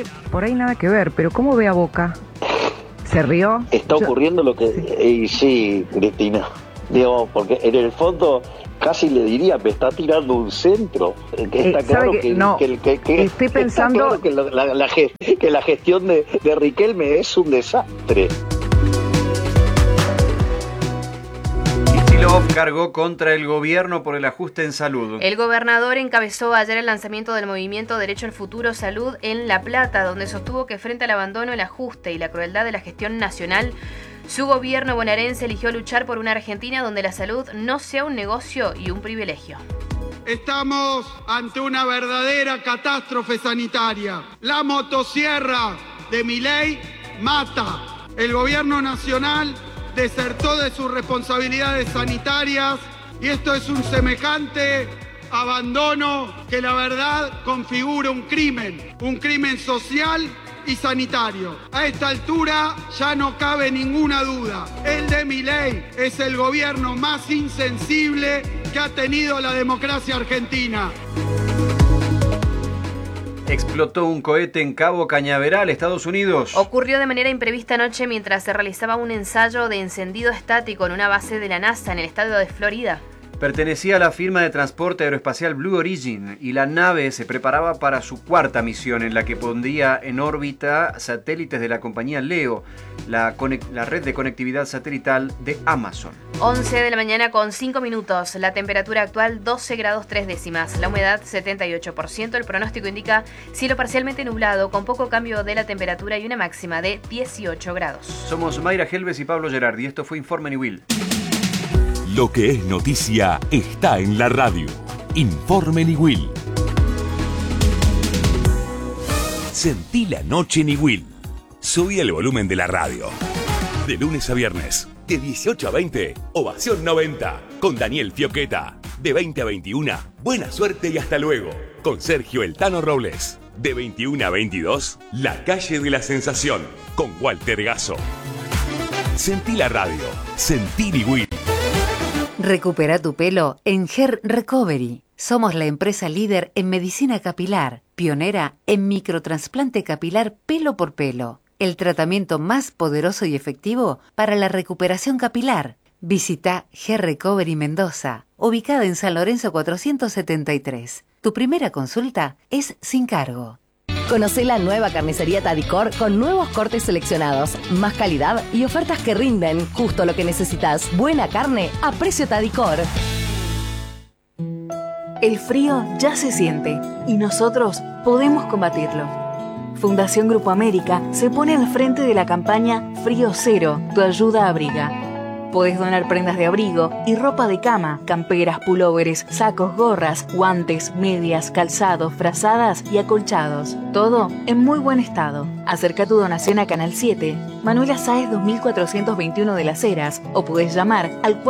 que por ahí nada que ver, pero ¿cómo ve a Boca? ¿Se rió? Está ocurriendo lo que... Y sí, Cristina. Digo, porque en el fondo casi le diría, me está tirando un centro. Está claro que no, estoy pensando... Está claro que la gestión de Riquelme es un desastre. Kicillof cargó contra el gobierno por el ajuste en salud. El gobernador encabezó ayer el lanzamiento del movimiento Derecho al Futuro Salud en La Plata, donde sostuvo que frente al abandono, el ajuste y la crueldad de la gestión nacional, su gobierno bonaerense eligió luchar por una Argentina donde la salud no sea un negocio y un privilegio. Estamos ante una verdadera catástrofe sanitaria. La motosierra de Milei mata. El gobierno nacional desertó de sus responsabilidades sanitarias y esto es un semejante abandono que la verdad configura un crimen social y sanitario. A esta altura ya no cabe ninguna duda. El de Milei es el gobierno más insensible que ha tenido la democracia argentina. Explotó un cohete en Cabo Cañaveral, Estados Unidos. Ocurrió de manera imprevista anoche mientras se realizaba un ensayo de encendido estático en una base de la NASA en el estado de Florida. Pertenecía a la firma de transporte aeroespacial Blue Origin y la nave se preparaba para su cuarta misión en la que pondría en órbita satélites de la compañía Leo, la red de conectividad satelital de Amazon. 11 de la mañana con 5 minutos, la temperatura actual 12 grados 3 décimas, la humedad 78%, el pronóstico indica cielo parcialmente nublado con poco cambio de la temperatura y una máxima de 18 grados. Somos Mayra Helves y Pablo Gerardi, esto fue Informe Niwil. Lo que es noticia está en la radio. Informe Niwil. Sentí la noche Niwil. Subí el volumen de la radio. De lunes a viernes, de 18 a 20, Ovación 90, con Daniel Fioqueta. De 20 a 21, buena suerte y hasta luego, con Sergio El Tano Robles. De 21 a 22, La Calle de la Sensación, con Walter Gasso. Sentí la radio. Sentí Niwil. Recupera tu pelo en Hair Recovery. Somos la empresa líder en medicina capilar, pionera en microtrasplante capilar pelo por pelo. El tratamiento más poderoso y efectivo para la recuperación capilar. Visita Hair Recovery Mendoza, ubicada en San Lorenzo 473. Tu primera consulta es sin cargo. Conocé la nueva carnicería Tadicor con nuevos cortes seleccionados, más calidad y ofertas que rinden. Justo lo que necesitas. Buena carne a precio Tadicor. El frío ya se siente y nosotros podemos combatirlo. Fundación Grupo América se pone al frente de la campaña Frío Cero, tu ayuda abriga. Podés donar prendas de abrigo y ropa de cama, camperas, pulóveres, sacos, gorras, guantes, medias, calzados, frazadas y acolchados. Todo en muy buen estado. Acerca tu donación a Canal 7, Manuela Sáez 2421 de Las Heras, o podés llamar al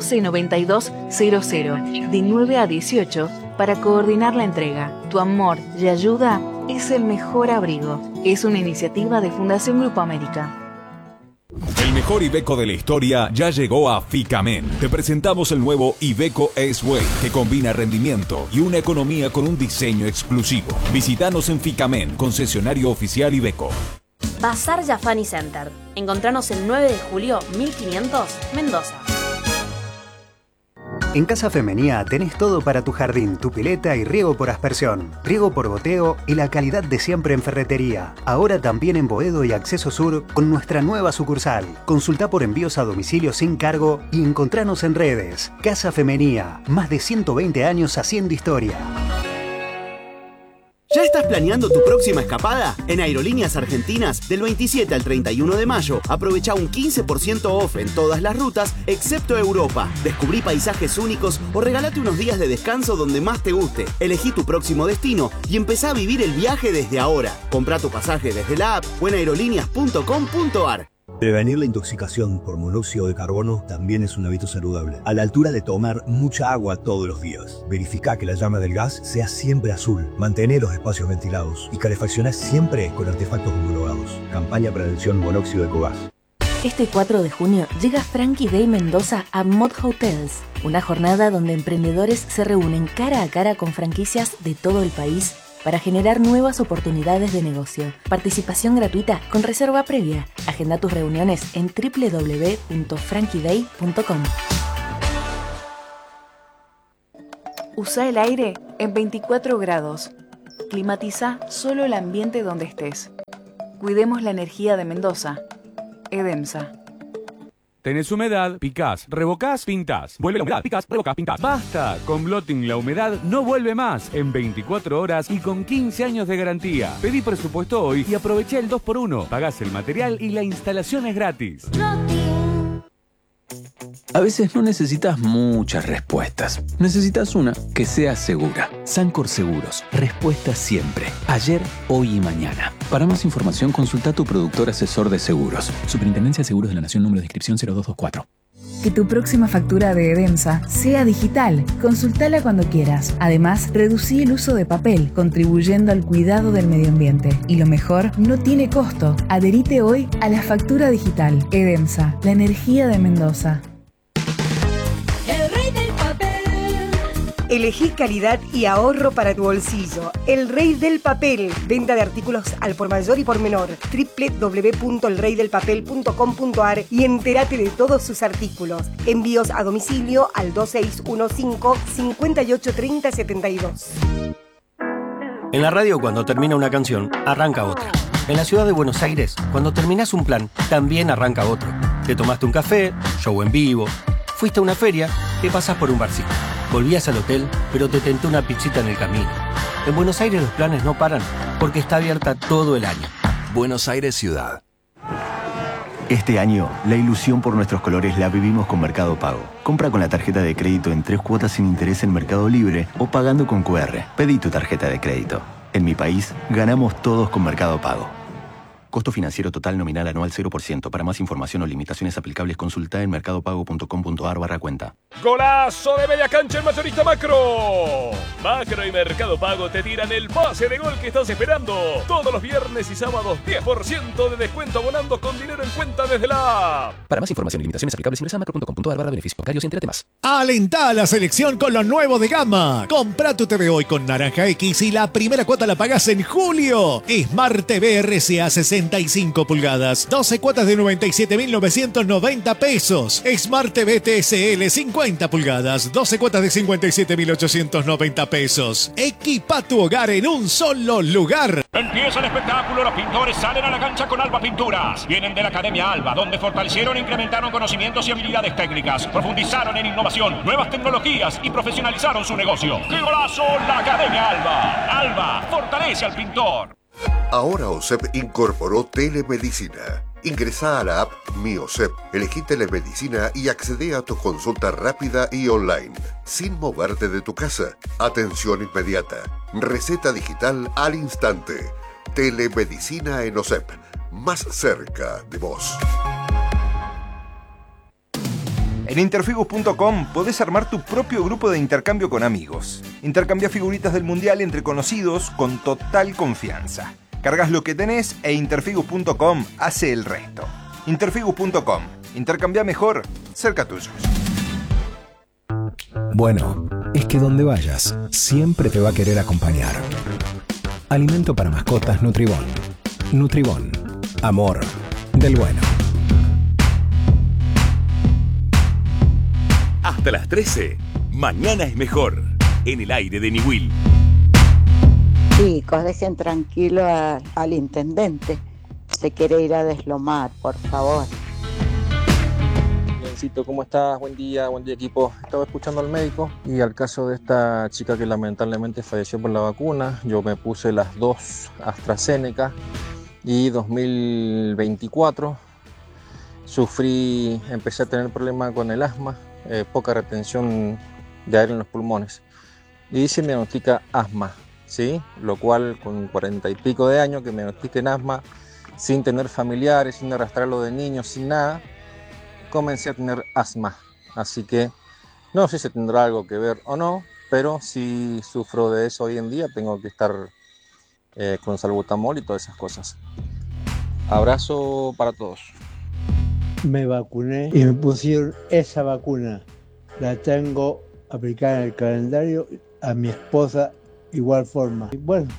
412-9200 de 9 a 18 para coordinar la entrega. Tu amor y ayuda es el mejor abrigo. Es una iniciativa de Fundación Grupo América. El mejor Iveco de la historia ya llegó a Ficamen. Te presentamos el nuevo Iveco S-Way, que combina rendimiento y una economía con un diseño exclusivo. Visítanos en Ficamen, concesionario oficial Iveco. Bazar Yafani Center. Encontranos el 9 de julio 1500, Mendoza. En Casa Femenía tenés todo para tu jardín, tu pileta y riego por aspersión, riego por goteo y la calidad de siempre en ferretería. Ahora también en Boedo y Acceso Sur con nuestra nueva sucursal. Consulta por envíos a domicilio sin cargo y encontranos en redes. Casa Femenía, más de 120 años haciendo historia. ¿Ya estás planeando tu próxima escapada? En Aerolíneas Argentinas, del 27 al 31 de mayo, aprovecha un 15% off en todas las rutas, excepto Europa. Descubrí paisajes únicos o regalate unos días de descanso donde más te guste. Elegí tu próximo destino y empezá a vivir el viaje desde ahora. Comprá tu pasaje desde la app o en aerolíneas.com.ar. Prevenir la intoxicación por monóxido de carbono también es un hábito saludable. A la altura de tomar mucha agua todos los días. Verifica que la llama del gas sea siempre azul. Mantener los espacios ventilados y calefaccionar siempre con artefactos homologados. Campaña Prevención Monóxido de Ecogás. Este 4 de junio llega Frankie Day Mendoza a Mod Hotels, una jornada donde emprendedores se reúnen cara a cara con franquicias de todo el país para generar nuevas oportunidades de negocio. Participación gratuita con reserva previa. Agenda tus reuniones en www.frankieday.com. Usa el aire en 24 grados. Climatiza solo el ambiente donde estés. Cuidemos la energía de Mendoza. Edemsa. Tenés humedad, picás, revocás, pintás. Vuelve la humedad, picás, revocás, pintás. ¡Basta! Con Blotting la humedad no vuelve más en 24 horas y con 15 años de garantía. Pedí presupuesto hoy y aproveché el 2x1. Pagás el material y la instalación es gratis. A veces no necesitas muchas respuestas. Necesitas una que sea segura. Sancor Seguros. Respuesta siempre. Ayer, hoy y mañana. Para más información, consulta a tu productor asesor de seguros. Superintendencia de Seguros de la Nación, número de inscripción 0224. Que tu próxima factura de Edemsa sea digital. Consultala cuando quieras. Además, reducí el uso de papel, contribuyendo al cuidado del medio ambiente. Y lo mejor, no tiene costo. Adherite hoy a la factura digital. Edemsa, la energía de Mendoza. El rey del papel. Elegí calidad y ahorro para tu bolsillo. El Rey del Papel. Venta de artículos al por mayor y por menor. www.elreydelpapel.com.ar y entérate de todos sus artículos. Envíos a domicilio al 2615-583072. En la radio, cuando termina una canción, arranca otra. En la ciudad de Buenos Aires, cuando terminás un plan, también arranca otro. Te tomaste un café, show en vivo, fuiste a una feria, te pasás por un barcito. Volvías al hotel, pero te tentó una pizzita en el camino. En Buenos Aires los planes no paran, porque está abierta todo el año. Buenos Aires Ciudad. Este año, la ilusión por nuestros colores la vivimos con Mercado Pago. Compra con la tarjeta de crédito en 3 cuotas sin interés en Mercado Libre o pagando con QR. Pedí tu tarjeta de crédito. En mi país, ganamos todos con Mercado Pago. Costo financiero total nominal anual 0%. Para más información o limitaciones aplicables, consulta en mercadopago.com.ar/cuenta. ¡Golazo de media cancha el mayorista Macro! Macro y Mercado Pago te tiran el pase de gol que estás esperando. Todos los viernes y sábados 10% de descuento abonando con dinero en cuenta desde la app. Para más información y limitaciones aplicables, ingresa a macro.com.ar/beneficios bancarios y entérate más. Alentá a la selección con lo nuevo de Gama. Compra tu TV hoy con Naranja X y la primera cuota la pagás en julio. Smart TV RCA 65 pulgadas, 12 cuotas de 97.990 pesos. Smart TV TSL 50 pulgadas, 12 cuotas de 57.890 pesos. Equipa tu hogar en un solo lugar. Empieza el espectáculo, los pintores salen a la cancha con Alba Pinturas. Vienen de la Academia Alba, donde fortalecieron e incrementaron conocimientos y habilidades técnicas, profundizaron en innovación, nuevas tecnologías y profesionalizaron su negocio. ¡Qué golazo la Academia Alba! Alba fortalece al pintor. Ahora OSEP incorporó telemedicina. Ingresa a la app Mi OSEP, elegí telemedicina y accede a tu consulta rápida y online, sin moverte de tu casa. Atención inmediata, receta digital al instante. Telemedicina en OSEP, más cerca de vos. En interfigus.com podés armar tu propio grupo de intercambio con amigos. Intercambia figuritas del mundial entre conocidos con total confianza. Cargas lo que tenés e interfigus.com hace el resto. Interfigus.com. Intercambia mejor, cerca tuyo. Bueno, es que donde vayas, siempre te va a querer acompañar. Alimento para mascotas Nutribón. Nutribón. Amor del bueno. Hasta las 13. Mañana es mejor. En el aire de Niwil. Chicos, dejen tranquilo al intendente. Se quiere ir a deslomar, por favor. Biencito, ¿cómo estás? Buen día equipo. Estaba escuchando al médico y al caso de esta chica que lamentablemente falleció por la vacuna. Yo me puse las 2 AstraZeneca y 2024 empecé a tener problemas con el asma, poca retención de aire en los pulmones y se me diagnostica asma. ¿Sí? Lo cual con 40 y pico de años que me diagnostiquen asma, sin tener familiares, sin arrastrarlo de niño, sin nada, comencé a tener asma. Así que no sé si tendrá algo que ver o no, pero si sufro de eso hoy en día, tengo que estar con salbutamol y todas esas cosas. Abrazo para todos. Me vacuné y me pusieron esa vacuna. La tengo aplicada en el calendario, a mi esposa igual forma. Y bueno,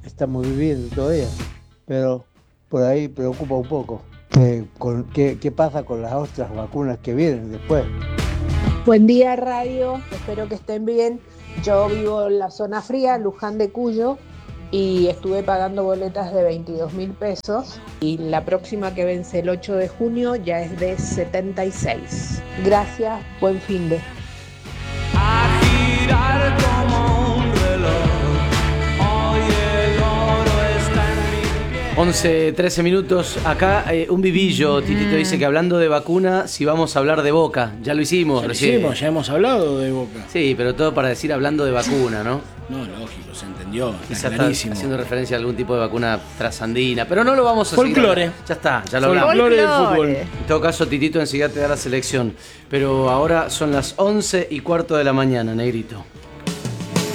estamos viviendo todavía, pero por ahí preocupa un poco. ¿Qué pasa con las otras vacunas que vienen después? Buen día, radio. Espero que estén bien. Yo vivo en la zona fría, Luján de Cuyo, y estuve pagando boletas de 22.000 pesos. Y la próxima, que vence el 8 de junio, ya es de 76. Gracias, buen fin de. A girar como un reloj, hoy el oro está en mi piel. 11:13 minutos. Acá un vivillo, Titito dice que hablando de vacuna, si vamos a hablar de Boca. Ya lo hicimos. Ya hemos hablado de Boca. Sí, pero todo para decir hablando de vacuna, ¿no? No, lógico, se entendió. Quizás Clarísimo. está haciendo referencia a algún tipo de vacuna trasandina, pero no lo vamos a Folclore. seguir. Ya está, ya lo hablamos. Folclore del fútbol. En todo caso, Titito enseguida te da la selección. Pero ahora son las 11:15 de la mañana, Negrito.